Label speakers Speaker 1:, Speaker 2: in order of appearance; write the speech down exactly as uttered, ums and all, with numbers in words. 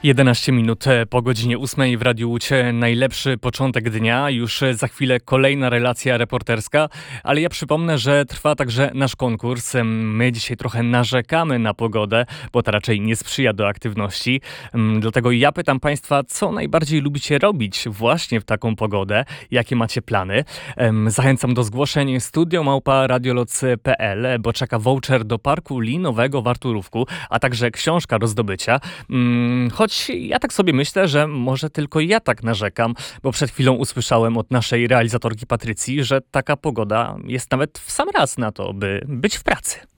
Speaker 1: jedenaście minut po godzinie ósmej w Radiu Łódź. Najlepszy początek dnia. Już za chwilę kolejna relacja reporterska, ale ja przypomnę, że trwa także nasz konkurs. My dzisiaj trochę narzekamy na pogodę, bo ta raczej nie sprzyja do aktywności. Dlatego ja pytam Państwa, co najbardziej lubicie robić właśnie w taką pogodę? Jakie macie plany? Zachęcam do zgłoszeń studio małpa radioloc kropka p l, bo czeka voucher do parku linowego w Arturówku, a także książka do zdobycia. Choć ja tak sobie myślę, że może tylko ja tak narzekam, bo przed chwilą usłyszałem od naszej realizatorki Patrycji, że taka pogoda jest nawet w sam raz na to, by być w pracy.